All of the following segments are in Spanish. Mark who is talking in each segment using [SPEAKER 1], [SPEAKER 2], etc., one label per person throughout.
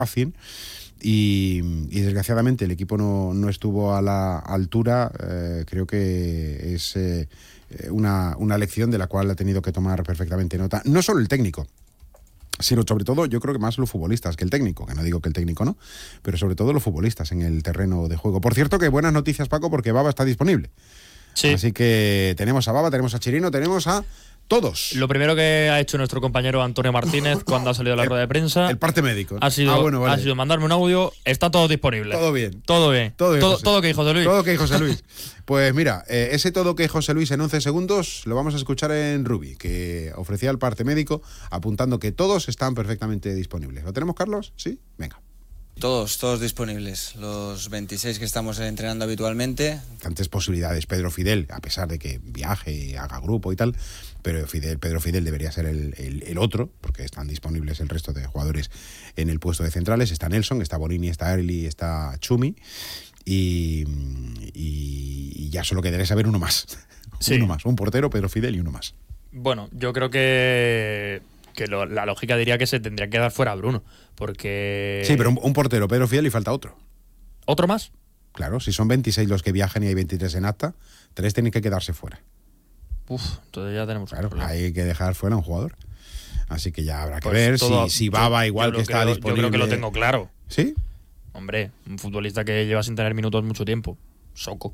[SPEAKER 1] Racing. Y desgraciadamente el equipo no estuvo a la altura. Creo que es una lección de la cual ha tenido que tomar perfectamente nota. No solo el técnico, sino sobre todo yo creo que más los futbolistas que el técnico, que no digo que el técnico no, pero sobre todo los futbolistas en el terreno de juego. Por cierto, que buenas noticias, Paco, porque Baba está disponible. Sí. Así que tenemos a Baba, tenemos a Chirino, tenemos a todos.
[SPEAKER 2] Lo primero que ha hecho nuestro compañero Antonio Martínez cuando ha salido a la rueda de prensa,
[SPEAKER 1] el parte médico, ¿no?
[SPEAKER 2] ha sido mandarme un audio. Está todo disponible.
[SPEAKER 1] Todo bien.
[SPEAKER 2] Todo bien, todo que José Luis.
[SPEAKER 1] Todo que José Luis. Pues mira, ese todo que José Luis en 11 segundos lo vamos a escuchar en Rubi, que ofrecía el parte médico apuntando que todos están perfectamente disponibles. ¿Lo tenemos, Carlos? ¿Sí? Venga.
[SPEAKER 3] Todos disponibles, los 26 que estamos entrenando habitualmente.
[SPEAKER 1] Tantas posibilidades. Pedro Fidel, a pesar de que viaje, haga grupo y tal, pero Pedro Fidel debería ser el otro, porque están disponibles el resto de jugadores en el puesto de centrales. Está Nelson, está Bonini, está Erli, está Chumi, y ya solo quedaría saber uno más. Sí. Uno más, un portero, Pedro Fidel y uno más.
[SPEAKER 2] Bueno, yo creo que la lógica diría que se tendría que dar fuera a Bruno, porque...
[SPEAKER 1] Sí, pero un portero, Pedro Fidel, y falta otro.
[SPEAKER 2] ¿Otro más?
[SPEAKER 1] Claro, si son 26 los que viajan y hay 23 en acta, 3 tienen que quedarse fuera.
[SPEAKER 2] Entonces ya tenemos...
[SPEAKER 1] Claro, hay que dejar fuera a un jugador. Así que ya habrá que ver si Baba igual que está disponible.
[SPEAKER 2] Yo creo que lo tengo claro.
[SPEAKER 1] ¿Sí?
[SPEAKER 2] Hombre, un futbolista que lleva sin tener minutos mucho tiempo. Soko.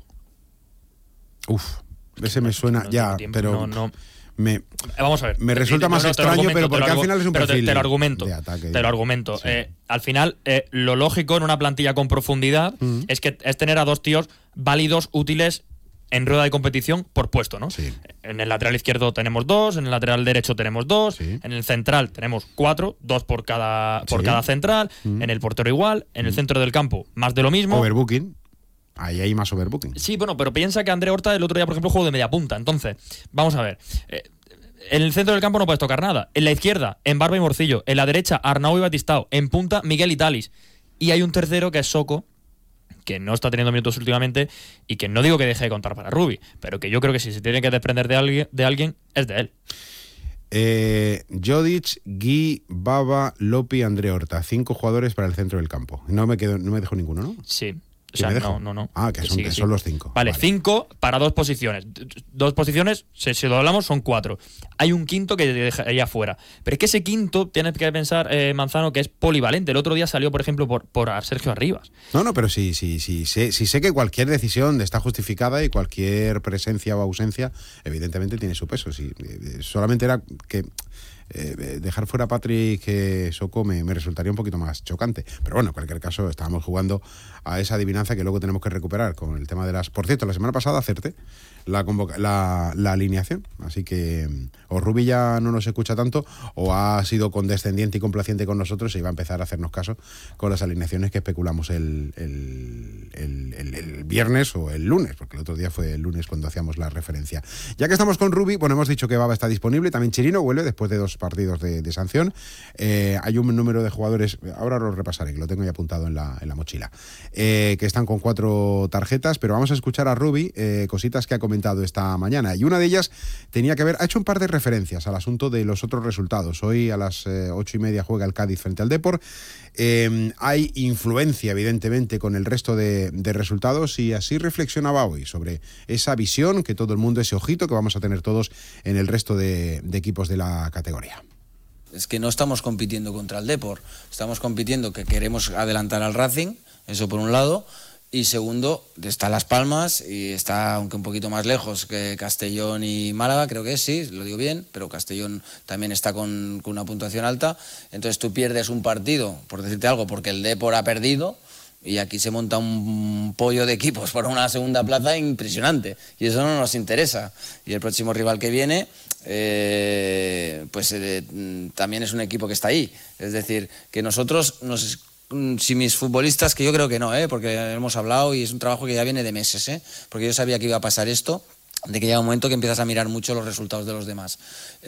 [SPEAKER 1] Ese me suena ya, pero...
[SPEAKER 2] Vamos a ver.
[SPEAKER 1] Me resulta más extraño, pero porque al final es un perfil
[SPEAKER 2] te lo argumento.
[SPEAKER 1] De ataque.
[SPEAKER 2] Te lo argumento.
[SPEAKER 1] Sí.
[SPEAKER 2] Al final, lo lógico en una plantilla con profundidad es tener a dos tíos válidos, útiles en rueda de competición por puesto, ¿no?
[SPEAKER 1] Sí.
[SPEAKER 2] En el lateral izquierdo tenemos 2, en el lateral derecho tenemos 2,
[SPEAKER 1] sí.
[SPEAKER 2] En el central tenemos 4, 2 por cada central, en el portero igual, en el centro del campo más de lo mismo.
[SPEAKER 1] Overbooking. Ahí hay más overbooking.
[SPEAKER 2] Sí, bueno, pero piensa que André Horta el otro día, por ejemplo, jugó de media punta. Entonces, vamos a ver. En el centro del campo no puedes tocar nada. En la izquierda, en Barba y Morcillo. En la derecha, Arnau y Batistao. En punta, Miguel Italis. Y hay un tercero que es Soko, que no está teniendo minutos últimamente y que no digo que deje de contar para Rubi, pero que yo creo que si se tiene que desprender de alguien es de él.
[SPEAKER 1] Jodic, Gui, Baba, Lopi, André Horta. 5 jugadores para el centro del campo. No me dejo ninguno, ¿no?
[SPEAKER 2] Sí. O sea, no.
[SPEAKER 1] Ah, que son los 5.
[SPEAKER 2] Vale, 5 para 2 posiciones. 2 posiciones, si lo hablamos, son 4. Hay un quinto que dejaría fuera. Pero es que ese quinto, tienes que pensar, Manzano, que es polivalente. El otro día salió, por ejemplo, por Sergio Arribas.
[SPEAKER 1] No, pero sí sé que cualquier decisión está justificada y cualquier presencia o ausencia, evidentemente, tiene su peso. Sí, solamente era que... dejar fuera a Patrick Soko me resultaría un poquito más chocante, pero bueno, en cualquier caso estábamos jugando a esa adivinanza que luego tenemos que recuperar con el tema de las... Por cierto, la semana pasada acerté la alineación, así que o Rubi ya no nos escucha tanto o ha sido condescendiente y complaciente con nosotros y va a empezar a hacernos caso con las alineaciones que especulamos el viernes o el lunes, porque el otro día fue el lunes cuando hacíamos la referencia. Ya que estamos con Rubi, bueno, hemos dicho que Baba está disponible, también Chirino vuelve después de 2 partidos de sanción. Hay un número de jugadores, ahora lo repasaré, que lo tengo ya apuntado en la mochila, que están con 4 tarjetas, pero vamos a escuchar a Rubi cositas que ha comentado esta mañana, y una de ellas tenía que ver, ha hecho un par de referencias al asunto de los otros resultados. Hoy a las 8:30 juega el Cádiz frente al Depor. Hay influencia, evidentemente, con el resto de resultados, y así reflexionaba hoy sobre esa visión que todo el mundo, ese ojito que vamos a tener todos en el resto de equipos de la categoría.
[SPEAKER 3] Es que no estamos compitiendo contra el Depor, estamos compitiendo que queremos adelantar al Racing, eso por un lado, y segundo, está Las Palmas y está, aunque un poquito más lejos, que Castellón y Málaga, creo que sí, lo digo bien, pero Castellón también está con una puntuación alta. Entonces tú pierdes un partido, por decirte algo, porque el Depor ha perdido, y aquí se monta un pollo de equipos para una segunda plaza impresionante, y eso no nos interesa. Y el próximo rival que viene también es un equipo que está ahí. Es decir, que nosotros si mis futbolistas, que yo creo que no, porque hemos hablado y es un trabajo que ya viene de meses, porque yo sabía que iba a pasar esto, de que llega un momento que empiezas a mirar mucho los resultados de los demás.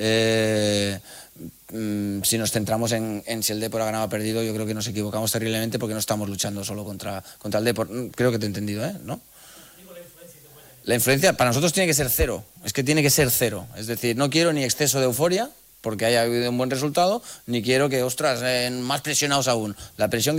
[SPEAKER 3] Si nos centramos en si el Depor ha ganado o perdido, yo creo que nos equivocamos terriblemente, porque no estamos luchando solo contra el Depor. Creo que te he entendido, ¿no? La influencia para nosotros tiene que ser 0, es que tiene que ser 0. Es decir, no quiero ni exceso de euforia, porque haya habido un buen resultado, ni quiero que, ostras, más presionados aún. La presión